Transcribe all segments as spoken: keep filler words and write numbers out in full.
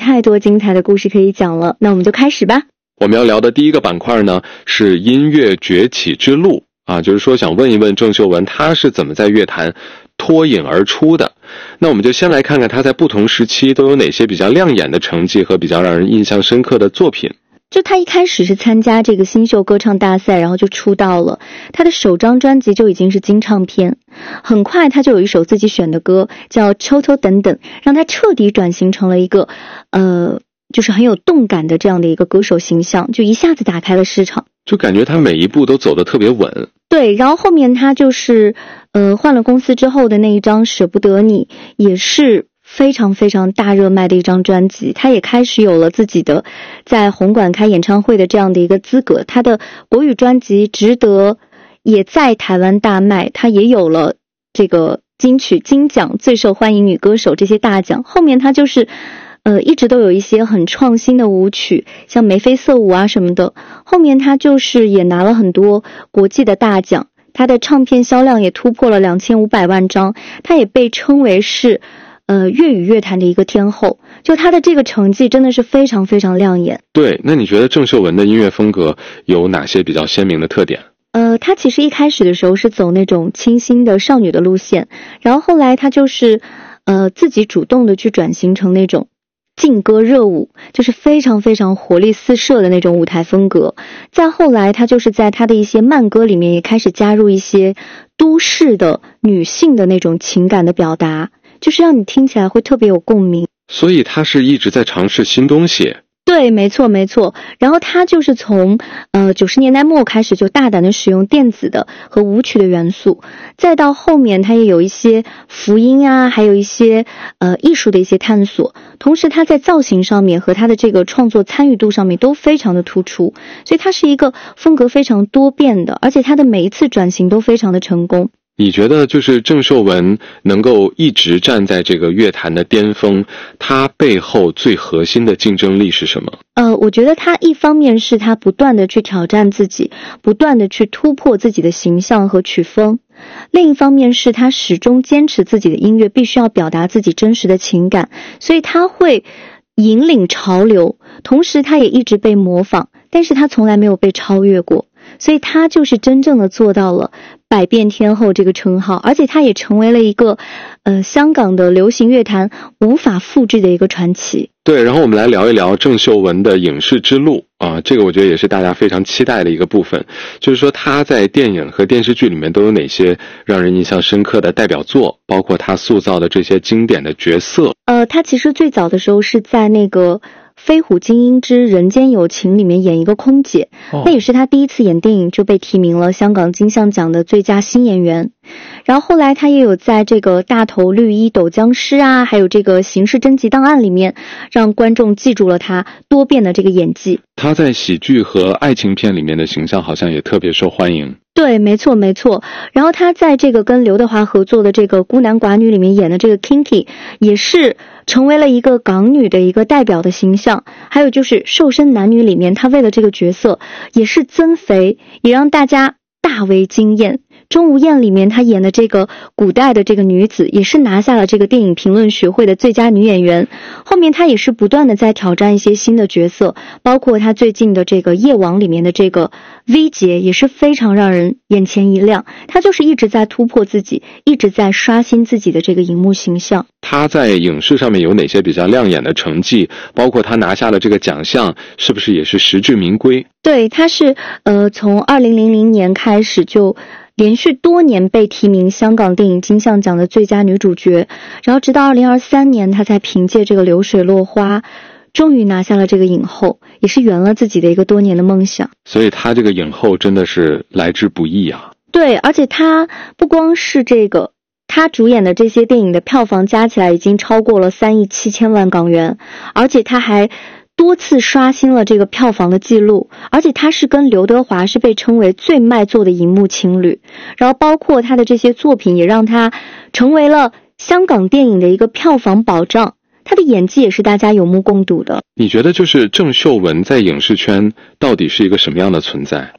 太多精彩的故事可以讲了，那我们就开始吧。 我们要聊的第一个板块呢，是音乐崛起之路啊，就是说想问一问郑秀文，她是怎么在乐坛脱颖而出的。那我们就先来看看她在不同时期都有哪些比较亮眼的成绩和比较让人印象深刻的作品。 就他一开始是参加这个新秀歌唱大赛，然后就出道了，他的首张专辑就已经是金唱片，很快他就有一首自己选的歌叫抽抽等等，让他彻底转型成了一个呃，就是很有动感的这样的一个歌手形象，就一下子打开了市场， 就感觉他每一步都走得特别稳。 对，然后后面他就是呃换了公司之后的那一张舍不得你，也是非常非常大热卖的一张专辑，他也开始有了自己的在红馆开演唱会的这样的一个资格，他的国语专辑值得也在台湾大卖，他也有了这个金曲金奖最受欢迎女歌手这些大奖。后面他就是呃一直都有一些很创新的舞曲，像眉飞色舞啊什么的，后面他就是也拿了很多国际的大奖，他的唱片销量也突破了两千五百万张，他也被称为是呃，粤语乐坛的一个天后，就她的这个成绩真的是非常非常亮眼。 对，那你觉得郑秀文的音乐风格有哪些比较鲜明的特点？ 呃，她其实一开始的时候是走那种清新的少女的路线，然后后来她就是呃自己主动的去转型成那种劲歌热舞，就是非常非常活力四射的那种舞台风格。再后来她就是在她的一些慢歌里面也开始加入一些都市的女性的那种情感的表达，就是让你听起来会特别有共鸣。 所以他是一直在尝试新东西。 对，没错没错。然后他就是从呃九十年代末开始就大胆的使用电子的和舞曲的元素，再到后面他也有一些福音啊，还有一些呃艺术的一些探索。同时他在造型上面和他的这个创作参与度上面都非常的突出，所以他是一个风格非常多变的，而且他的每一次转型都非常的成功。 你觉得就是郑秀文能够一直站在这个乐坛的巅峰，她背后最核心的竞争力是什么？ 呃，我觉得她一方面是她不断的去挑战自己，不断的去突破自己的形象和曲风，另一方面是她始终坚持自己的音乐必须要表达自己真实的情感，所以她会引领潮流，同时她也一直被模仿，但是她从来没有被超越过，所以她就是真正的做到了百变天后这个称号，而且她也成为了一个呃香港的流行乐坛无法复制的一个传奇。 对，然后我们来聊一聊郑秀文的影视之路啊，这个我觉得也是大家非常期待的一个部分，就是说她在电影和电视剧里面都有哪些让人印象深刻的代表作，包括她塑造的这些经典的角色。 呃，她其实最早的时候是在那个飞虎精英之人间有情里面演一个空姐，那、哦、也是她第一次演电影就被提名了香港金像奖的最佳新演员。然后后来她也有在这个大头绿衣斗僵尸啊，还有这个刑事侦缉档案里面让观众记住了她多变的这个演技。 她在喜剧和爱情片里面的形象好像也特别受欢迎。 对，没错没错。然后她在这个跟刘德华合作的这个孤男寡女里面演的这个 Kinky 也是成为了一个港女的一个代表的形象。还有就是瘦身男女里面，她为了这个角色也是增肥，也让大家大为惊艳。钟无艳里面她演的这个古代的这个女子也是拿下了这个电影评论学会的最佳女演员。后面她也是不断的在挑战一些新的角色，包括她最近的这个夜王里面的这个 V 姐也是非常让人眼前一亮，她就是一直在突破自己，一直在刷新自己的这个荧幕形象。 她在影视上面有哪些比较亮眼的成绩，包括她拿下了这个奖项是不是也是实至名归？ 对，她是呃从二零零零年开始就连续多年被提名香港电影金像奖的最佳女主角，然后直到二零二三年她才凭借这个流水落花终于拿下了这个影后，也是圆了自己的一个多年的梦想。 所以她这个影后真的是来之不易啊。 对，而且她不光是这个，她主演的这些电影的票房加起来已经超过了三亿七千万港元，而且她还多次刷新了这个票房的记录，而且他是跟刘德华是被称为最卖座的荧幕情侣，然后包括他的这些作品也让他成为了香港电影的一个票房保障，他的演技也是大家有目共睹的。 你觉得就是郑秀文在影视圈到底是一个什么样的存在？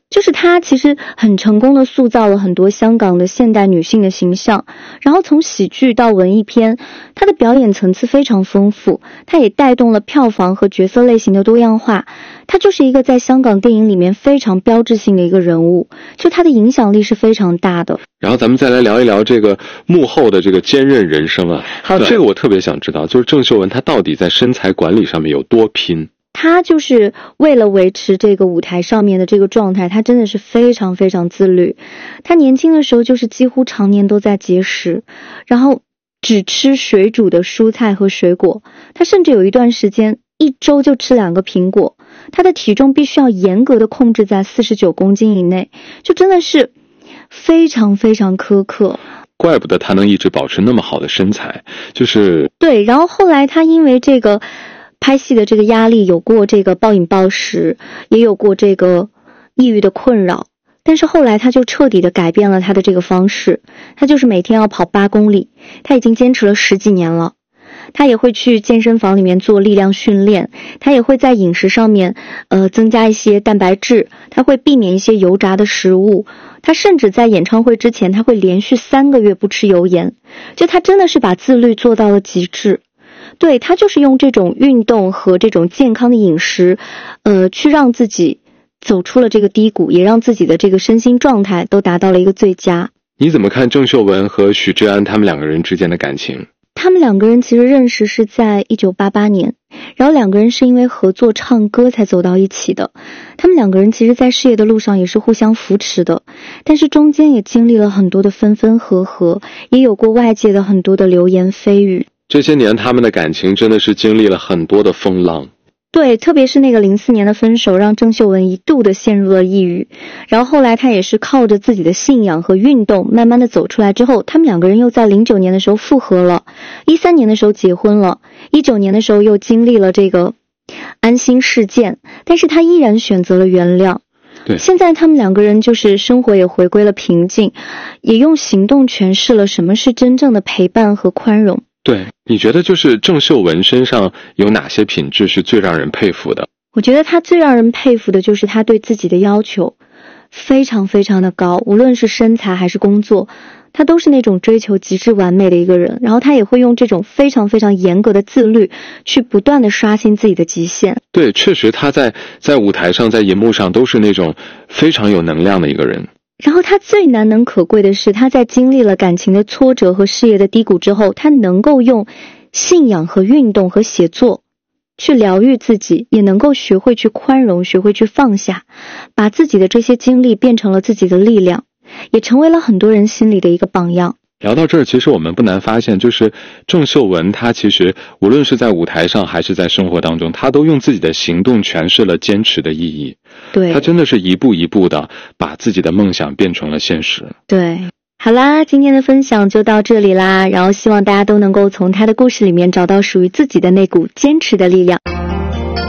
就是她其实很成功的塑造了很多香港的现代女性的形象，然后从喜剧到文艺片，她的表演层次非常丰富，她也带动了票房和角色类型的多样化，她就是一个在香港电影里面非常标志性的一个人物，就她的影响力是非常大的。 然后咱们再来聊一聊这个幕后的这个坚韧人生啊，好，这个我特别想知道，就是郑秀文她到底在身材管理上面有多拼？ 他就是为了维持这个舞台上面的这个状态，他真的是非常非常自律。他年轻的时候就是几乎常年都在节食，然后只吃水煮的蔬菜和水果，他甚至有一段时间一周就吃两个苹果。他的体重必须要严格的控制在四十九公斤以内，就真的是非常非常苛刻。 怪不得他能一直保持那么好的身材，就是对。然后后来他因为这个拍戏的这个压力，有过这个暴饮暴食，也有过这个抑郁的困扰，但是后来他就彻底的改变了他的这个方式，他就是每天要跑八公里，他已经坚持了十几年了。他也会去健身房里面做力量训练，他也会在饮食上面呃增加一些蛋白质，他会避免一些油炸的食物，他甚至在演唱会之前他会连续三个月不吃油盐，就他真的是把自律做到了极致。对，他就是用这种运动和这种健康的饮食呃，去让自己走出了这个低谷，也让自己的这个身心状态都达到了一个最佳。 你怎么看郑秀文和许志安他们两个人之间的感情？ 他们两个人其实认识是在一九八八年，然后两个人是因为合作唱歌才走到一起的。他们两个人其实在事业的路上也是互相扶持的，但是中间也经历了很多的分分合合，也有过外界的很多的流言蜚语。 这些年他们的感情真的是经历了很多的风浪。 对，特别是那个零四年的分手，让郑秀文一度的陷入了抑郁，然后后来她也是靠着自己的信仰和运动慢慢的走出来之后，他们两个人又在零九年的时候复合了，一三年的时候结婚了，一九年的时候又经历了这个安心事件，但是她依然选择了原谅。 对， 现在他们两个人就是生活也回归了平静，也用行动诠释了什么是真正的陪伴和宽容。 对，你觉得就是郑秀文身上有哪些品质是最让人佩服的？ 我觉得她最让人佩服的就是她对自己的要求非常非常的高，无论是身材还是工作，她都是那种追求极致完美的一个人，然后她也会用这种非常非常严格的自律去不断的刷新自己的极限。 对，确实她在在舞台上在荧幕上都是那种非常有能量的一个人。 然后他最难能可贵的是，他在经历了感情的挫折和事业的低谷之后，他能够用信仰和运动和写作去疗愈自己，也能够学会去宽容，学会去放下，把自己的这些经历变成了自己的力量，也成为了很多人心里的一个榜样。 聊到这儿，其实我们不难发现，就是郑秀文她其实无论是在舞台上还是在生活当中，她都用自己的行动诠释了坚持的意义。 对， 她真的是一步一步的把自己的梦想变成了现实。 对，好啦，今天的分享就到这里啦，然后希望大家都能够从她的故事里面找到属于自己的那股坚持的力量。